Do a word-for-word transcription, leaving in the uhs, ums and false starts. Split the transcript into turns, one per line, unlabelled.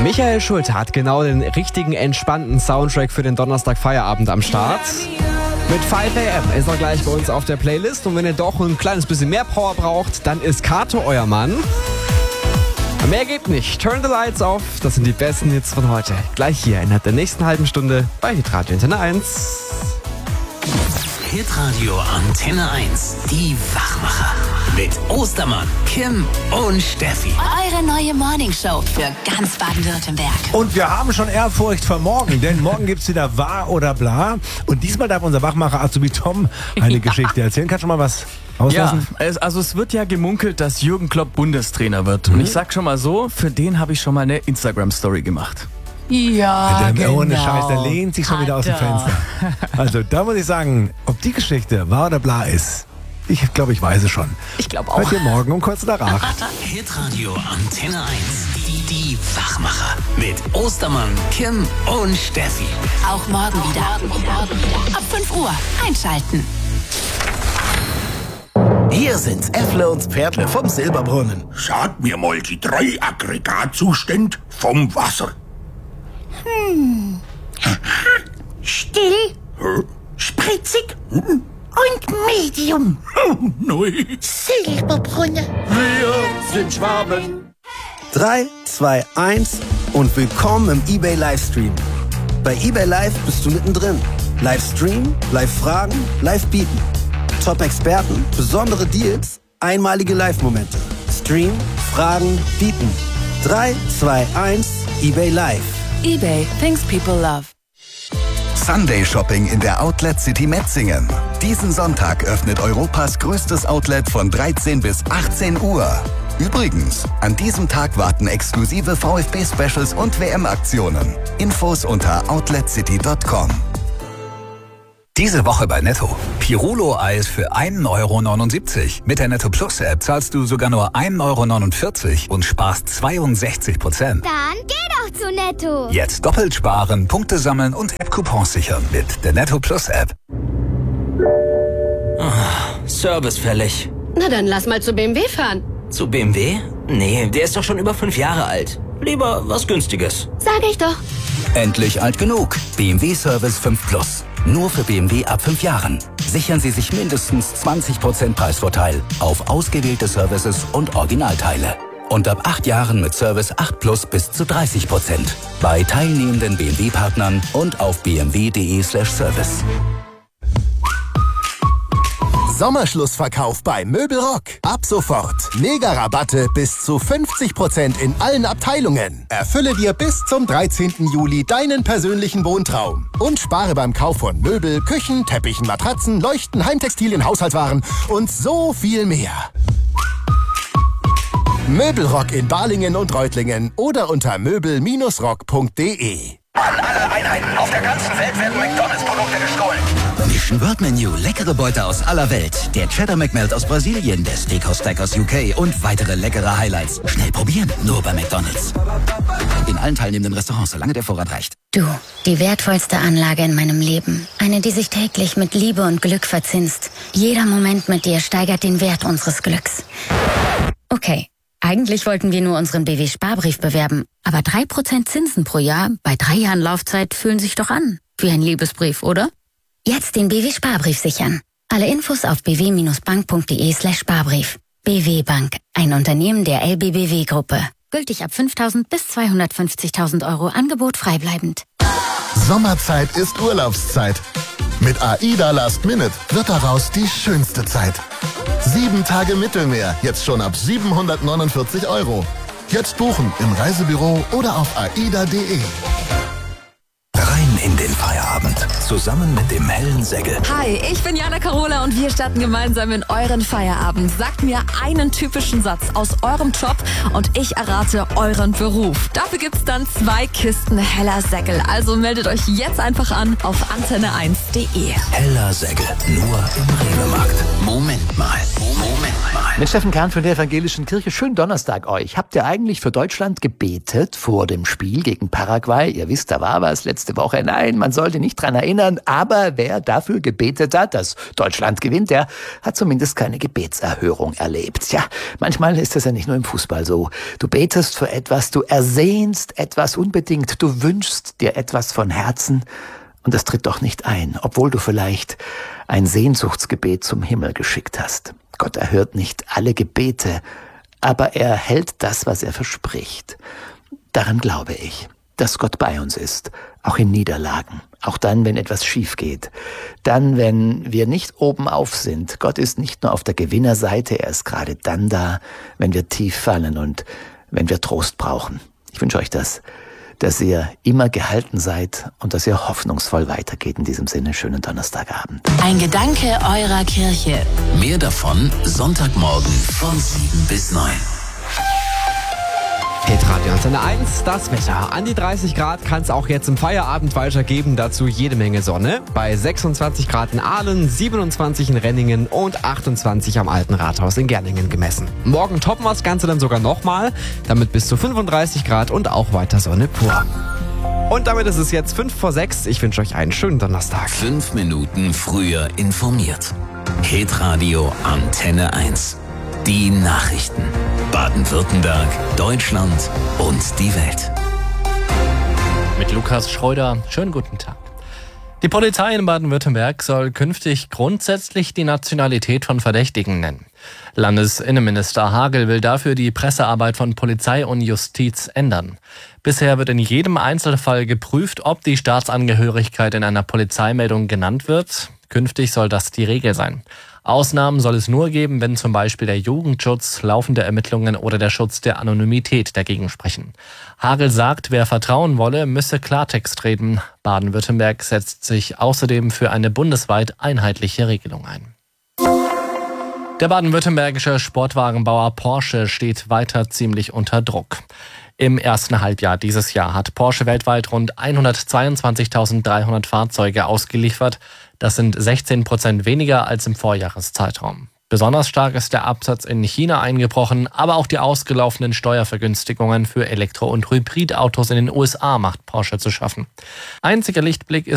Michael Schulte hat genau den richtigen entspannten Soundtrack für den Donnerstag Feierabend am Start. Mit five a.m. ist er gleich bei uns auf der Playlist. Und wenn ihr doch ein kleines bisschen mehr Power braucht, dann ist Kato euer Mann. Mehr geht nicht. Turn the lights off. Das sind die besten Hits von heute. Gleich hier innerhalb der nächsten halben Stunde bei Hitradio Antenne eins.
Hitradio Antenne eins. Die Wachmacher. Mit Ostermann, Kim und Steffi.
Eure neue Morningshow für ganz Baden-Württemberg.
Und wir haben schon Ehrfurcht vor morgen, denn morgen gibt's wieder Wahr oder Bla. Und diesmal darf unser Wachmacher Azubi Tom eine Geschichte erzählen. Kannst du mal was auslassen?
Ja, es, also es wird ja gemunkelt, dass Jürgen Klopp Bundestrainer wird. Mhm. Und ich sag schon mal so, für den habe ich schon mal eine Instagram-Story gemacht.
Ja,
der,
genau.
Ohne Scheiß, der lehnt sich schon
Hat
wieder aus dem
er.
Fenster. Also da muss ich sagen, ob die Geschichte Wahr oder Bla ist, ich glaube, ich weiß es schon.
Ich glaube auch.
Hört ihr morgen um kurz nach acht.
Hitradio Antenne eins. Die, die Wachmacher. Mit Ostermann, Kim und Steffi.
Auch morgen wieder. Ab fünf Uhr einschalten.
Hier sind's Äffle und Pferdle vom Silberbrunnen.
Sag mir mal die drei Aggregatzustände vom Wasser.
Hm. Still,
Hä?
spritzig und medium.
Neu.
Silberbrunnen.
Wir sind Schwaben.
drei, zwei, eins und willkommen im eBay Livestream. Bei eBay Live bist du mittendrin. Livestream, Live-Fragen, Live-Bieten. Top-Experten, besondere Deals, einmalige Live-Momente. Stream, Fragen, Bieten. drei, zwei, eins, eBay Live.
eBay, things people love.
Sunday Shopping in der Outlet City Metzingen. Diesen Sonntag öffnet Europas größtes Outlet von dreizehn bis achtzehn Uhr. Übrigens, an diesem Tag warten exklusive VfB-Specials und W M-Aktionen. Infos unter outlet city punkt com.
Diese Woche bei Netto. Pirulo-Eis für ein Euro neunundsiebzig. Mit der Netto Plus App zahlst du sogar nur ein Euro neunundvierzig und sparst zweiundsechzig Prozent.
Dann geh doch zu Netto.
Jetzt doppelt sparen, Punkte sammeln und App-Coupons sichern mit der Netto Plus App.
Oh, Service fällig.
Na dann lass mal zu B M W fahren.
Zu B M W? Nee, der ist doch schon über fünf Jahre alt. Lieber was Günstiges.
Sag ich doch.
Endlich alt genug. B M W Service fünf Plus. Nur für B M W ab fünf Jahren. Sichern Sie sich mindestens zwanzig Prozent Preisvorteil auf ausgewählte Services und Originalteile. Und ab acht Jahren mit Service acht Plus bis zu dreißig Prozent. Bei teilnehmenden B M W-Partnern und auf b m w punkt d e slash service.
Sommerschlussverkauf bei Möbelrock. Ab sofort. Mega-Rabatte bis zu fünfzig Prozent in allen Abteilungen. Erfülle dir bis zum dreizehnten Juli deinen persönlichen Wohntraum. Und spare beim Kauf von Möbel, Küchen, Teppichen, Matratzen, Leuchten, Heimtextilien, Haushaltswaren und so viel mehr. Möbelrock in Balingen und Reutlingen oder unter möbel Bindestrich rock punkt d e.
An alle Einheiten auf der ganzen Welt werden McDonalds-Produkte gestohlen.
Mission World Menu, leckere Beute aus aller Welt. Der Cheddar McMelt aus Brasilien, der Steakhouse Stack aus U K und weitere leckere Highlights. Schnell probieren, nur bei McDonalds. In allen teilnehmenden Restaurants, solange der Vorrat reicht.
Du, die wertvollste Anlage in meinem Leben. Eine, die sich täglich mit Liebe und Glück verzinst. Jeder Moment mit dir steigert den Wert unseres Glücks. Okay. Eigentlich wollten wir nur unseren B W-Sparbrief bewerben, aber drei Prozent Zinsen pro Jahr bei drei Jahren Laufzeit fühlen sich doch an. Wie ein Liebesbrief, oder? Jetzt den B W-Sparbrief sichern. Alle Infos auf b w bindestrich bank punkt d e slash Sparbrief. B W Bank, ein Unternehmen der L B B W-Gruppe. Gültig ab fünftausend bis zweihundertfünfzigtausend Euro, Angebot freibleibend.
Sommerzeit ist Urlaubszeit. Mit AIDA Last Minute wird daraus die schönste Zeit. Sieben Tage Mittelmeer, jetzt schon ab siebenhundertneunundvierzig Euro. Jetzt buchen im Reisebüro oder auf aida punkt d e.
Rein in den Feierabend. Zusammen mit dem hellen Segel.
Hi, ich bin Jana Carola und wir starten gemeinsam in euren Feierabend. Sagt mir einen typischen Satz aus eurem Job und ich errate euren Beruf. Dafür gibt's dann zwei Kisten heller Segel. Also meldet euch jetzt einfach an auf antenne eins punkt d e.
Heller Segel, nur im Rewe-Markt.
Moment mal, Moment mal.
Mit Steffen Kahn von der Evangelischen Kirche. Schönen Donnerstag euch. Habt ihr eigentlich für Deutschland gebetet vor dem Spiel gegen Paraguay? Ihr wisst, da war was letzte Woche. Nein, nein, man sollte nicht dran erinnern, aber wer dafür gebetet hat, dass Deutschland gewinnt, der hat zumindest keine Gebetserhörung erlebt. Ja, manchmal ist das ja nicht nur im Fußball so. Du betest für etwas, du ersehnst etwas unbedingt, du wünschst dir etwas von Herzen und das tritt doch nicht ein, obwohl du vielleicht ein Sehnsuchtsgebet zum Himmel geschickt hast. Gott erhört nicht alle Gebete, aber er hält das, was er verspricht. Daran glaube ich, dass Gott bei uns ist, auch in Niederlagen, auch dann, wenn etwas schief geht. Dann, wenn wir nicht oben auf sind. Gott ist nicht nur auf der Gewinnerseite, er ist gerade dann da, wenn wir tief fallen und wenn wir Trost brauchen. Ich wünsche euch das, dass ihr immer gehalten seid und dass ihr hoffnungsvoll weitergeht. In diesem Sinne, schönen Donnerstagabend.
Ein Gedanke eurer Kirche.
Mehr davon Sonntagmorgen von sieben bis neun.
Hitradio Antenne eins, das Wetter. An die dreißig Grad kann es auch jetzt im Feierabend weitergeben. Dazu jede Menge Sonne. Bei sechsundzwanzig Grad in Aalen, siebenundzwanzig in Renningen und achtundzwanzig am Alten Rathaus in Gerningen gemessen. Morgen toppen wir das Ganze dann sogar nochmal. Damit bis zu fünfunddreißig Grad und auch weiter Sonne pur. Und damit ist es jetzt fünf vor sechs. Ich wünsche euch einen schönen Donnerstag.
Fünf Minuten früher informiert. Hitradio Antenne eins. Die Nachrichten. Baden-Württemberg, Deutschland und die Welt.
Mit Lukas Schreuder, schönen guten Tag. Die Polizei in Baden-Württemberg soll künftig grundsätzlich die Nationalität von Verdächtigen nennen. Landesinnenminister Hagel will dafür die Pressearbeit von Polizei und Justiz ändern. Bisher wird in jedem Einzelfall geprüft, ob die Staatsangehörigkeit in einer Polizeimeldung genannt wird. Künftig soll das die Regel sein. Ausnahmen soll es nur geben, wenn zum Beispiel der Jugendschutz, laufende Ermittlungen oder der Schutz der Anonymität dagegen sprechen. Hagel sagt, wer vertrauen wolle, müsse Klartext reden. Baden-Württemberg setzt sich außerdem für eine bundesweit einheitliche Regelung ein. Der baden-württembergische Sportwagenbauer Porsche steht weiter ziemlich unter Druck. Im ersten Halbjahr dieses Jahr hat Porsche weltweit rund hundertzweiundzwanzigtausenddreihundert Fahrzeuge ausgeliefert. Das sind sechzehn Prozent weniger als im Vorjahreszeitraum. Besonders stark ist der Absatz in China eingebrochen, aber auch die ausgelaufenen Steuervergünstigungen für Elektro- und Hybridautos in den U S A macht Porsche zu schaffen. Einziger Lichtblick ist